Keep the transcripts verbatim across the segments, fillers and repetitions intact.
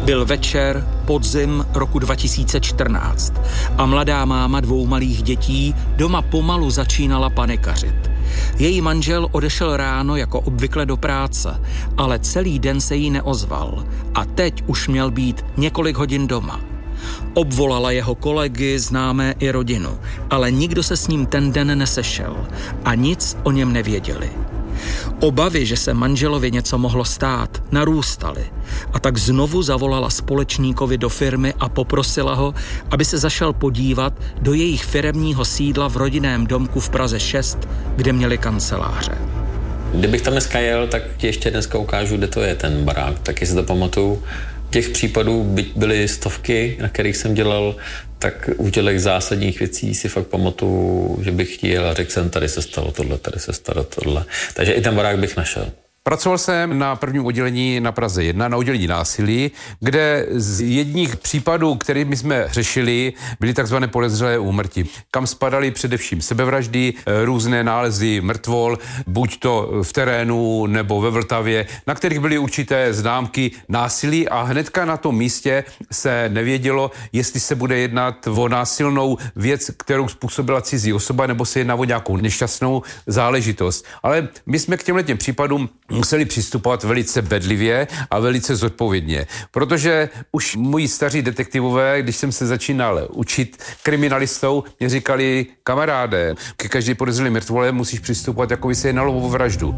Byl večer, podzim roku dva tisíce čtrnáct a mladá máma dvou malých dětí doma pomalu začínala panikařit. Její manžel odešel ráno jako obvykle do práce, ale celý den se jí neozval a teď už měl být několik hodin doma. Obvolala jeho kolegy, známé i rodinu, ale nikdo se s ním ten den nesešel a nic o něm nevěděli. Obavy, že se manželovi něco mohlo stát, narůstaly a tak znovu zavolala společníkovi do firmy a poprosila ho, aby se zašel podívat do jejich firemního sídla v rodinném domku v Praze šest, kde měli kanceláře. Kdybych tam dneska jel, tak ti ještě dneska ukážu, kde to je ten barák, taky si to pamatuju. Těch případů, byť byly stovky, na kterých jsem dělal, tak u těch zásadních věcí si fakt pamatuju, že bych chtěl a řekl jsem, tady se stalo tohle, tady se stalo tohle. Takže i ten barák bych našel. Pracoval jsem na prvním oddělení na Praze jedna, na oddělení násilí, kde z jedních případů, kterými jsme řešili, byly takzvané podezřelé úmrtí, kam spadaly především sebevraždy, různé nálezy mrtvol, buď to v terénu nebo ve Vltavě, na kterých byly určité známky násilí a hnedka na tom místě se nevědělo, jestli se bude jednat o násilnou věc, kterou způsobila cizí osoba, nebo se jedná o nějakou nešťastnou záležitost. Ale my jsme k těmhle těm případům museli přistupovat velice bedlivě a velice zodpovědně, protože už moji staří detektivové, když jsem se začínal učit kriminalistou, mě říkali, kamaráde, ke každé podezřelé mrtvole musíš přistupovat, jako by se jednalo o vraždu.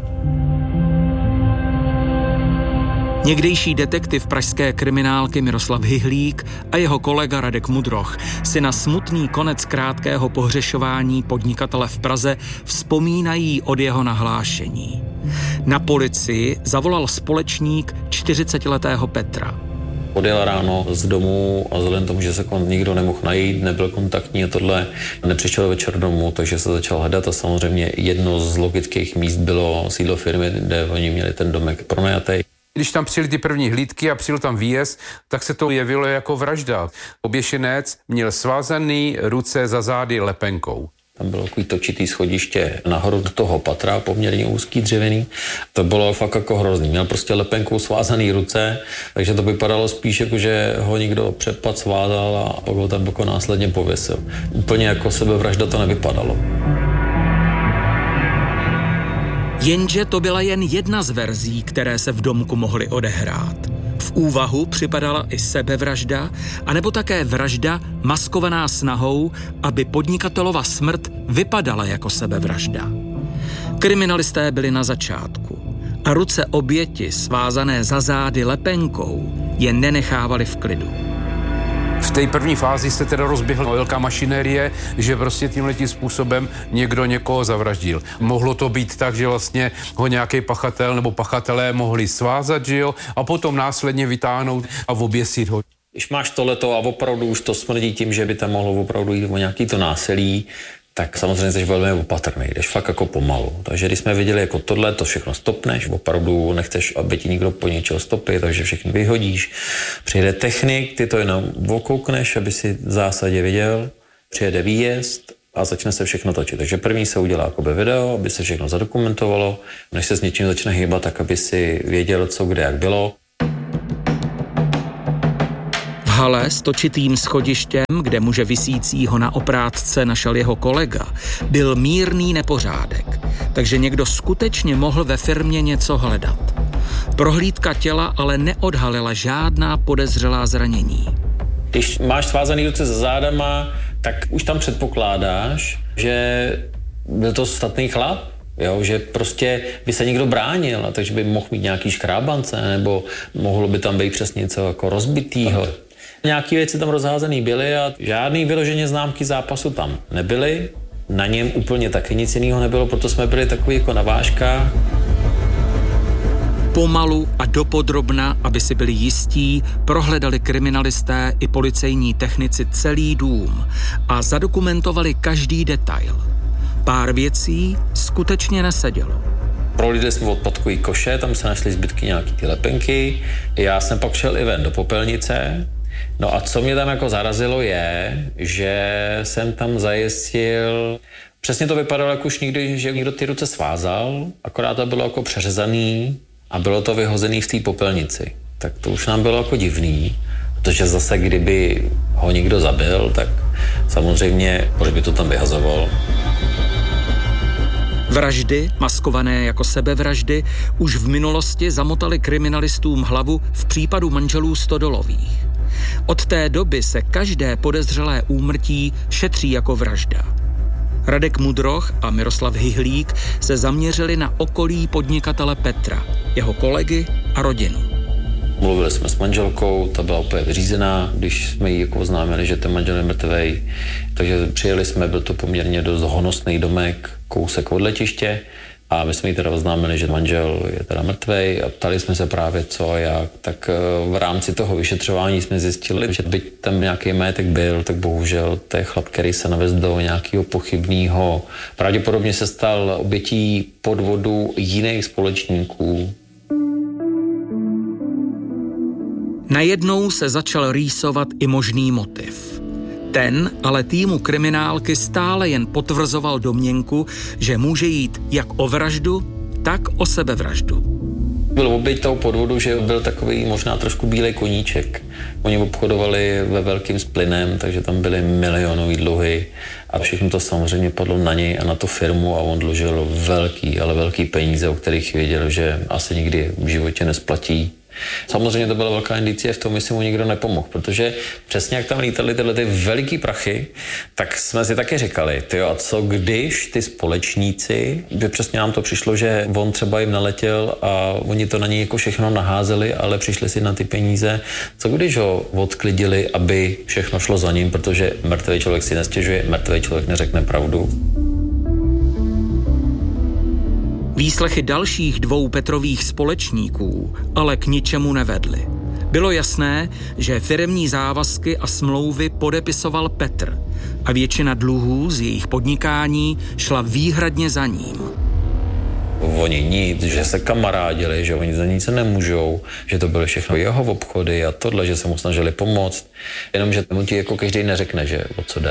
Někdejší detektiv pražské kriminálky Miroslav Hyhlík a jeho kolega Radek Mudroch si na smutný konec krátkého pohřešování podnikatele v Praze vzpomínají od jeho nahlášení. Na policii zavolal společník čtyřicetiletého Petra. Odjel ráno z domu a vzhledem tomu, že se nikdo nemohl najít, nebyl kontaktní a tohle, nepřišel večer domů, takže se začal hledat a samozřejmě jedno z logických míst bylo sídlo firmy, kde oni měli ten domek pronajatý. Když tam přijeli ty první hlídky a přijel tam výjezd, tak se to jevilo jako vražda. Oběšenec měl svázaný ruce za zády lepenkou. Tam bylo takový točitý schodiště nahoru do toho patra, poměrně úzký dřevěný. To bylo fakt jako hrozný. Měl prostě lepenkou svázaný ruce, takže to vypadalo spíš jako, že ho někdo přepad svázal a pak ho tam jako následně pověsil. Úplně jako sebevražda to nevypadalo. Jenže to byla jen jedna z verzí, které se v domku mohly odehrát. V úvahu připadala i sebevražda, anebo také vražda maskovaná snahou, aby podnikatelova smrt vypadala jako sebevražda. Kriminalisté byli na začátku a ruce oběti svázané za zády lepenkou je nenechávali v klidu. V té první fázi se teda rozběhla velká mašinérie, že prostě tímhletím způsobem někdo někoho zavraždil. Mohlo to být tak, že vlastně ho nějaký pachatel nebo pachatelé mohli svázat, že jo, a potom následně vytáhnout a oběsit ho. Když máš tohleto a opravdu už to smrdí tím, že by tam mohlo opravdu jít o nějaký to násilí, tak samozřejmě jsi velmi opatrný, jdeš fakt jako pomalu. Takže když jsme viděli jako tohle, to všechno stopneš, opravdu nechceš, aby ti někdo po něčeho stopil, takže všechno vyhodíš. Přijede technik, ty to jenom okoukneš, aby si v zásadě viděl, přijede výjezd a začne se všechno točit. Takže první se udělá jakoby video, aby se všechno zadokumentovalo, než se s něčím začne hýbat, tak aby si věděl, co kde jak bylo. V hale s točitým schodištěm, kde muže visícího na oprátce našel jeho kolega, byl mírný nepořádek, takže někdo skutečně mohl ve firmě něco hledat. Prohlídka těla ale neodhalila žádná podezřelá zranění. Když máš svázaný ruce za zádama, tak už tam předpokládáš, že byl to statný chlap, jo? Že prostě by se někdo bránil, takže by mohl mít nějaký škrábance, nebo mohlo by tam být přesně něco jako rozbitýho. Nějaké věci tam rozházený byly a žádný vyloženě známky zápasu tam nebyly. Na něm úplně taky nic jiného nebylo, proto jsme byli takový jako na vážkách. Pomalu a dopodrobna, aby si byli jistí, prohledali kriminalisté i policejní technici celý dům a zadokumentovali každý detail. Pár věcí skutečně nesedělo. Prohlídli jsme odpadkový koše, tam se našly zbytky nějaký ty lepenky. Já jsem pak šel i ven do popelnice. No a co mě tam jako zarazilo je, že jsem tam zajistil, přesně to vypadalo jako už někdy, že někdo ty ruce svázal, akorát to bylo jako přeřezaný a bylo to vyhozený v té popelnici. tak to už nám bylo jako divný, protože zase kdyby ho někdo zabil, tak samozřejmě, proč by to tam vyhazoval. Vraždy, maskované jako sebevraždy, už v minulosti zamotaly kriminalistům hlavu v případu manželů Stodolových. Od té doby se každé podezřelé úmrtí šetří jako vražda. Radek Mudroch a Miroslav Hyhlík se zaměřili na okolí podnikatele Petra, jeho kolegy a rodinu. Mluvili jsme s manželkou, ta byla úplně vyřízená, když jsme jí jako oznámili, že ten manžel je mrtvej. Takže přijeli jsme, byl to poměrně dost honosný domek, kousek od letiště. A my jsme jí teda oznámili, že manžel je teda mrtvej a ptali jsme se právě co a jak. Tak v rámci toho vyšetřování jsme zjistili, že byť tam nějaký majetek byl, tak bohužel to je chlap, který se navez do nějakého pochybného. Pravděpodobně se stal obětí podvodu jiných společníků. Najednou se začal rýsovat i možný motiv. Ten ale týmu kriminálky stále jen potvrzoval domněnku, že může jít jak o vraždu, tak o sebevraždu. Byl oběť toho podvodu, že byl takový možná trošku bílej koníček. Oni obchodovali ve velkým s plynem, takže tam byly milionové dluhy a všechno to samozřejmě padlo na něj a na tu firmu a on dlužil velký, ale velký peníze, o kterých věděl, že asi nikdy v životě nesplatí. Samozřejmě to byla velká indicie v tom, jestli mu nikdo nepomohl, protože přesně jak tam lítaly tyhle ty veliký prachy, tak jsme si taky říkali, tyjo, a co když ty společníci, že přesně nám to přišlo, že on třeba jim naletěl a oni to na něj jako všechno naházeli, ale přišli si na ty peníze, co když ho odklidili, aby všechno šlo za ním, protože mrtvý člověk si nestěžuje, mrtvý člověk neřekne pravdu. Výslechy dalších dvou Petrových společníků ale k ničemu nevedly. Bylo jasné, že firemní závazky a smlouvy podepisoval Petr a většina dluhů z jejich podnikání šla výhradně za ním. Oni nic, že se kamarádili, že oni za nic nemůžou, že to byly všechno jeho obchody a tohle, že se mu snažili pomoct, jenomže mu ti jako každý neřekne, že o co jde.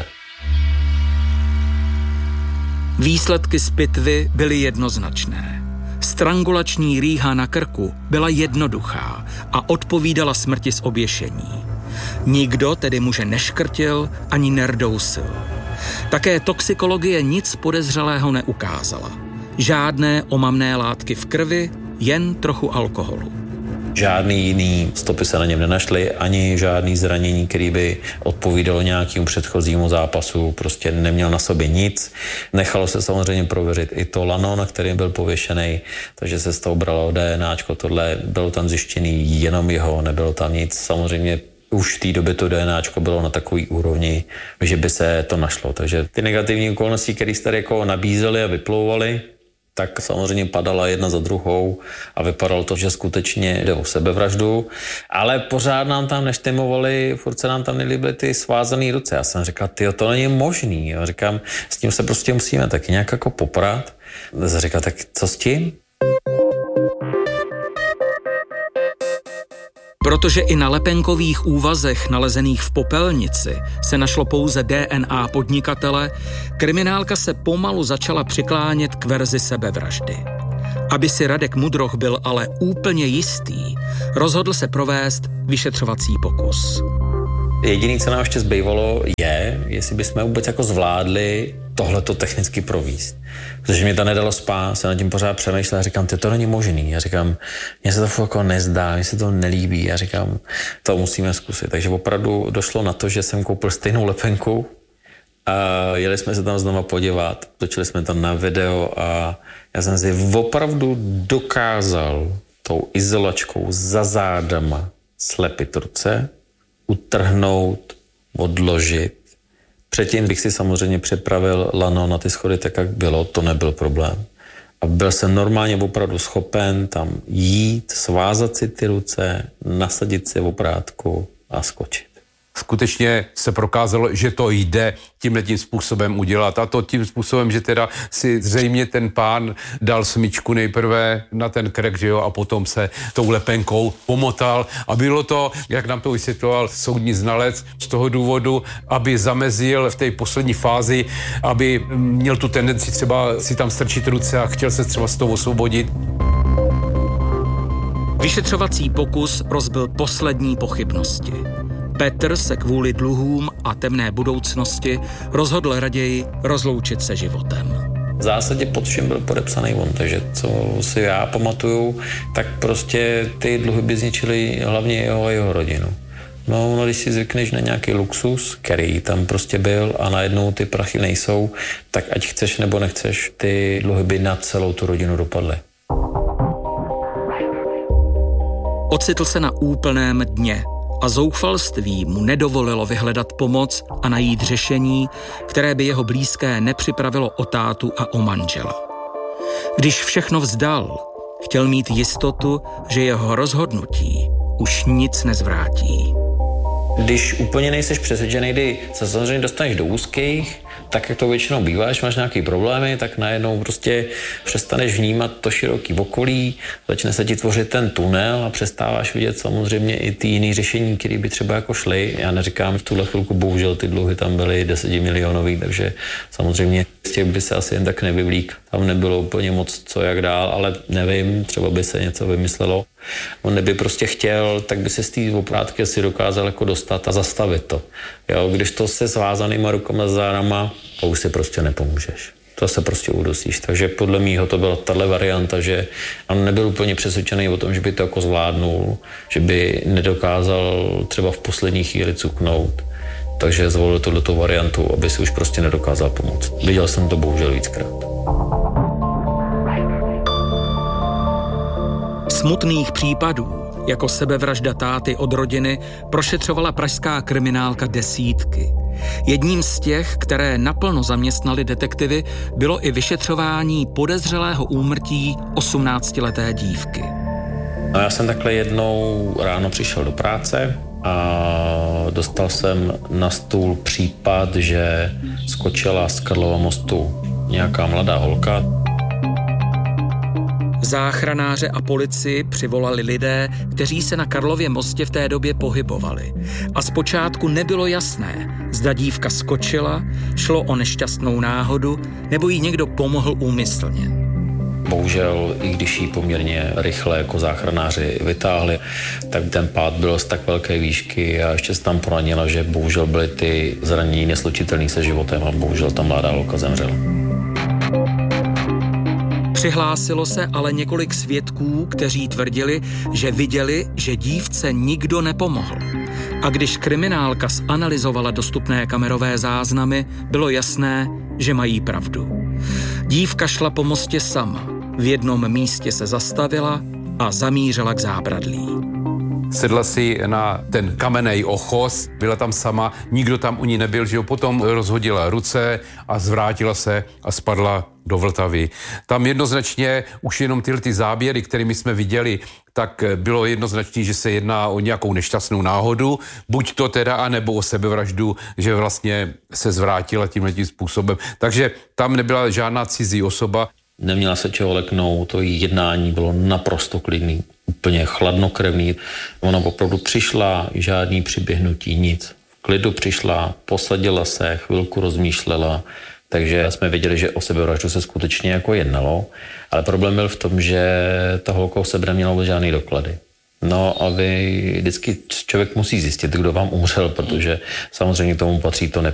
Výsledky z pitvy byly jednoznačné. Strangulační rýha na krku byla jednoduchá a odpovídala smrti z oběšení. Nikdo tedy muže neškrtil ani nerdousil. Také toxikologie nic podezřelého neukázala. Žádné omamné látky v krvi, jen trochu alkoholu. Žádný jiný stopy se na něm nenašly, ani žádný zranění, který by odpovídalo nějakému předchozímu zápasu, prostě neměl na sobě nic. Nechalo se samozřejmě prověřit i to lano, na kterém byl pověšený, takže se z toho bralo DNAčko, tohle bylo tam zjištěný jenom jeho, nebylo tam nic. Samozřejmě už v té době to DNAčko bylo na takový úrovni, že by se to našlo. Takže ty negativní okolnosti, které jste jako nabízeli a vyplouvali, tak samozřejmě padala jedna za druhou a vypadalo to, že skutečně jde o sebevraždu, ale pořád nám tam neštimovali, furt se nám tam nelíbily ty svázané ruce. Já jsem říkal, tyjo, to není možný. Já říkám, s tím se prostě musíme taky nějak jako poprat. Já jsem říkal, tak co s tím? Protože i na lepenkových úvazech nalezených v popelnici se našlo pouze D N A podnikatele, kriminálka se pomalu začala přiklánět k verzi sebevraždy. Aby si Radek Mudroch byl ale úplně jistý, rozhodl se provést vyšetřovací pokus. Jediné, co nám ještě zbývalo, je, jestli bychom vůbec jako zvládli tohleto technicky províst. Protože mě to nedalo spát, se nad tím pořád přemýšlel a říkám, to není možný. Já říkám, mně se to fakt jako nezdá, mně se to nelíbí. Já říkám, to musíme zkusit. Takže opravdu došlo na to, že jsem koupil stejnou lepenku a jeli jsme se tam znova podívat. Točili jsme tam na video a já jsem si opravdu dokázal tou izolačkou za zádama slepit ruce, utrhnout, odložit. Předtím bych si samozřejmě připravil lano na ty schody tak, jak bylo, to nebyl problém. A byl jsem normálně opravdu schopen tam jít, svázat si ty ruce, nasadit si oprátku a skočit. Skutečně se prokázalo, že to jde tímhletím způsobem udělat. A to tím způsobem, že teda si zřejmě ten pán dal smyčku nejprve na ten krk, že jo, a potom se tou lepenkou pomotal. A bylo to, jak nám to vysvětloval soudní znalec, z toho důvodu, aby zamezil v té poslední fázi, aby měl tu tendenci třeba si tam strčit ruce a chtěl se třeba z toho osvobodit. Vyšetřovací pokus rozbil poslední pochybnosti. Petr se kvůli dluhům a temné budoucnosti rozhodl raději rozloučit se životem. V zásadě pod všem byl podepsaný on, takže co si já pamatuju, tak prostě ty dluhy by zničily hlavně jeho a jeho rodinu. No, no, když si zvykneš na nějaký luxus, který tam prostě byl a najednou ty prachy nejsou, tak ať chceš nebo nechceš, ty dluhy by na celou tu rodinu dopadly. Ocitl se na úplném dně a zoufalství mu nedovolilo vyhledat pomoc a najít řešení, které by jeho blízké nepřipravilo o tátu a o manžela. Když všechno vzdal, chtěl mít jistotu, že jeho rozhodnutí už nic nezvrátí. Když úplně nejseš přesvědčený, kdy se samozřejmě dostaneš do úzkých, tak jak to většinou bývá, když máš nějaké problémy, tak najednou prostě přestaneš vnímat to široký okolí, začne se ti tvořit ten tunel a přestáváš vidět samozřejmě i ty jiný řešení, které by třeba jako šly. Já neříkám v tuhle chvilku, bohužel ty dluhy tam byly desetimilionový, takže samozřejmě z těch by se asi jen tak nevyvlík. Tam nebylo úplně moc co jak dál, ale nevím, třeba by se něco vymyslelo. On neby prostě chtěl, tak by se z té oprátky asi dokázal jako dostat a zastavit to. Jo, když to se svázanýma rukama za zárama, to už si prostě nepomůžeš. To se prostě udusíš. Takže podle mýho to byla tahle varianta, že on nebyl úplně přesvědčený o tom, že by to jako zvládnul, že by nedokázal třeba v poslední chvíli cuknout. Takže zvolil tohleto variantu, aby si už prostě nedokázal pomoct. Viděl jsem to bohužel víckrát. Smutných případů, jako sebevražda táty od rodiny, prošetřovala pražská kriminálka desítky. Jedním z těch, které naplno zaměstnali detektivy, bylo i vyšetřování podezřelého úmrtí osmnáctileté dívky. No, já jsem takhle jednou ráno přišel do práce a dostal jsem na stůl případ, že skočila z Karlova mostu nějaká mladá holka. Záchranáře a policii přivolali lidé, kteří se na Karlově mostě v té době pohybovali. A zpočátku nebylo jasné, zda dívka skočila, šlo o nešťastnou náhodu, nebo jí někdo pomohl úmyslně. Bohužel, i když ji poměrně rychle jako záchranáři vytáhli, tak ten pád byl z tak velké výšky a ještě se tam poranila, že bohužel byly ty zranění neslučitelné se životem a bohužel ta mladá holka zemřela. Přihlásilo se ale několik svědků, kteří tvrdili, že viděli, že dívce nikdo nepomohl. A když kriminálka zanalyzovala dostupné kamerové záznamy, bylo jasné, že mají pravdu. Dívka šla po mostě sama. V jednom místě se zastavila a zamířila k zábradlí. Sedla si na ten kamenej ochos, byla tam sama, nikdo tam u ní nebyl, že jo, potom rozhodila ruce a zvrátila se a spadla do Vltavy. Tam jednoznačně už jenom tyhle ty záběry, kterými jsme viděli, tak bylo jednoznačné, že se jedná o nějakou nešťastnou náhodu, buď to teda, anebo o sebevraždu, že vlastně se zvrátila tímhletím způsobem. Takže tam nebyla žádná cizí osoba. Neměla se čeho leknout, to jednání bylo naprosto klidný, úplně chladnokrevný. Ona opravdu přišla, žádný přiběhnutí, nic. V klidu přišla, posadila se, chvilku rozmýšlela, takže jsme věděli, že o sebevraždu se skutečně jako jednalo, ale problém byl v tom, že ta holka o sebe neměla žádný doklady. No a vy vždycky člověk musí zjistit, kdo vám umřel, protože samozřejmě tomu patří to